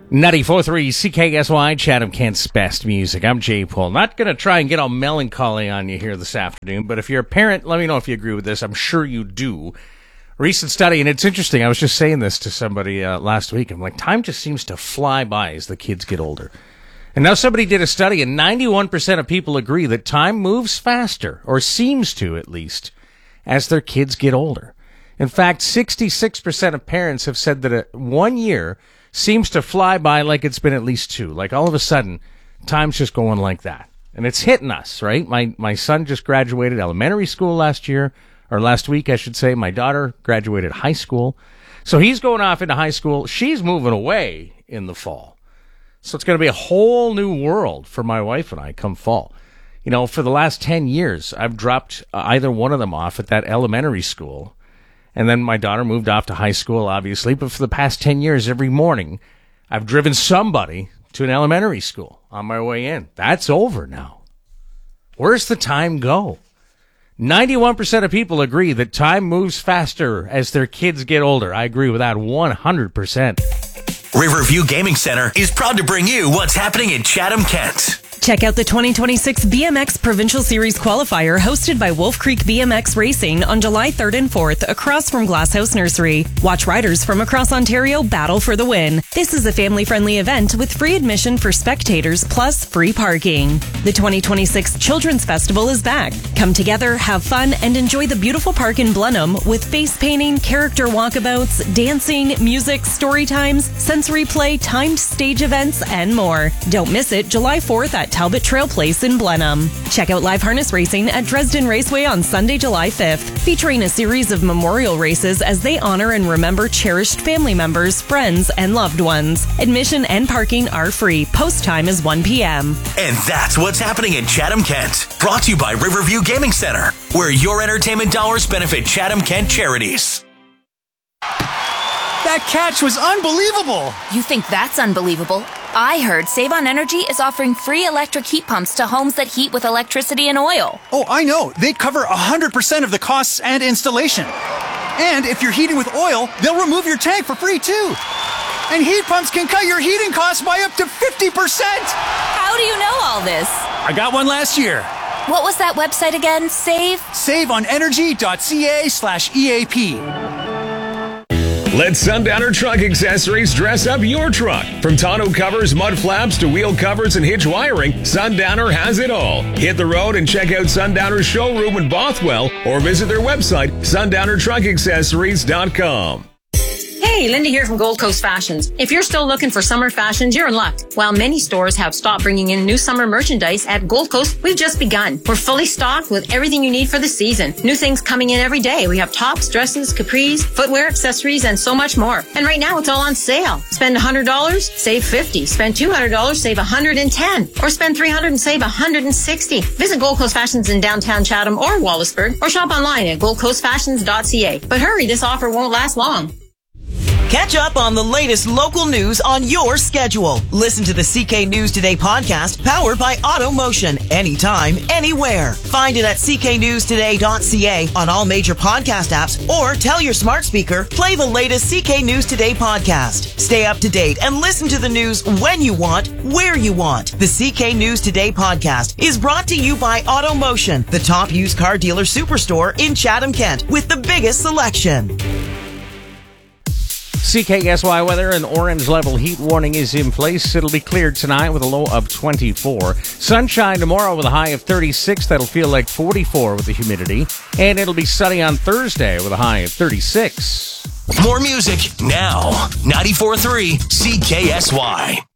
94.3 CKSY, Chatham-Kent's best music. I'm Jay Paul. Not going to try and get all melancholy on you here this afternoon, but if you're a parent, let me know if you agree with this. I'm sure you do. Recent study, and it's interesting. I was just saying this to somebody last week. I'm like, time just seems to fly by as the kids get older. And now somebody did a study, and 91% of people agree that time moves faster, or seems to at least, as their kids get older. In fact, 66% of parents have said that 1 year seems to fly by like it's been at least 2. Like all of a sudden, time's just going like that. And it's hitting us, right? My son just graduated elementary school last week, I should say. My daughter graduated high school. So he's going off into high school. She's moving away in the fall. So it's going to be a whole new world for my wife and I come fall. You know, for the last 10 years, I've dropped either one of them off at that elementary school. And then my daughter moved off to high school, obviously. But for the past 10 years, every morning, I've driven somebody to an elementary school on my way in. That's over now. Where's the time go? 91% of people agree that time moves faster as their kids get older. I agree with that 100%. Riverview Gaming Center is proud to bring you what's happening in Chatham-Kent. Check out the 2026 BMX Provincial Series qualifier hosted by Wolf Creek BMX Racing on July 3rd and 4th across from Glasshouse Nursery. Watch riders from across Ontario battle for the win. This is a family-friendly event with free admission for spectators plus free parking. The 2026 Children's Festival is back. Come together, have fun, and enjoy the beautiful park in Blenheim with face painting, character walkabouts, dancing, music, story times, sensory play, timed stage events, and more. Don't miss it July 4th at Talbot Trail Place in Blenheim. Check out live harness racing at Dresden Raceway on Sunday, July 5th, featuring a series of memorial races as they honor and remember cherished family members, friends, and loved ones. Admission and parking are free. Post time is 1 p.m. And that's what's happening in Chatham-Kent. Brought to you by Riverview Gaming Center, where your entertainment dollars benefit Chatham-Kent charities. That catch was unbelievable! You think that's unbelievable? I heard Save on Energy is offering free electric heat pumps to homes that heat with electricity and oil. Oh, I know. They cover 100% of the costs and installation. And if you're heating with oil, they'll remove your tank for free, too. And heat pumps can cut your heating costs by up to 50%! How do you know all this? I got one last year. What was that website again? SaveOnEnergy.ca/EAP. Let Sundowner Truck Accessories dress up your truck. From tonneau covers, mud flaps, to wheel covers and hitch wiring, Sundowner has it all. Hit the road and check out Sundowner's showroom in Bothwell or visit their website, sundownertruckaccessories.com. Hey, Linda here from Gold Coast Fashions. If you're still looking for summer fashions, you're in luck. While many stores have stopped bringing in new summer merchandise, at Gold Coast, we've just begun. We're fully stocked with everything you need for the season. New things coming in every day. We have tops, dresses, capris, footwear, accessories, and so much more. And right now, it's all on sale. Spend $100, save $50. Spend $200, save $110. Or spend $300 and save $160. Visit Gold Coast Fashions in downtown Chatham or Wallaceburg, or shop online at goldcoastfashions.ca. But hurry, this offer won't last long. Catch up on the latest local news on your schedule. Listen to the CK News Today podcast, powered by AutoMotion. Anytime, anywhere. Find it at cknewstoday.ca on all major podcast apps, or tell your smart speaker, play the latest CK News Today podcast. Stay up to date and listen to the news when you want, where you want. The CK News Today podcast is brought to you by AutoMotion, the top used car dealer superstore in Chatham-Kent with the biggest selection. CKSY weather, an orange level heat warning is in place. It'll be cleared tonight with a low of 24. Sunshine tomorrow with a high of 36. That'll feel like 44 with the humidity. And it'll be sunny on Thursday with a high of 36. More music now. 94.3 CKSY.